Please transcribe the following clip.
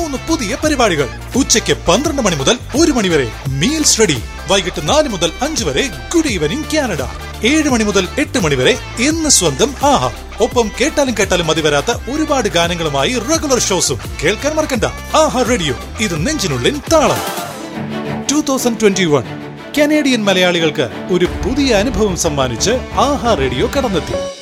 3 പുതിയ പരിപാടികൾ. ഉച്ചയ്ക്ക് 12 മണി മുതൽ 1 മണി വരെ മീൽസ് റെഡി. വൈകിട്ട് 4 മുതൽ 5 വരെ ഗുഡ് ഈവനിംഗ് കാനഡ. 7 മണി മുതൽ 8 മണി വരെ എന്ന് സ്വന്തം ആഹാ. ഒപ്പം കേട്ടാലും മതി വരാത്ത ഒരുപാട് ഗാനങ്ങളുമായി റെഗുലർ ഷോസും. കേൾക്കാൻ മറക്കണ്ട. ആഹാ റേഡിയോ, ഇത് നെഞ്ചിനുള്ളിൻ താളം. 2021 കനേഡിയൻ മലയാളികൾക്ക് ഒരു പുതിയ അനുഭവം സമ്മാനിച്ച് ആഹാ റേഡിയോ കടന്നെത്തി.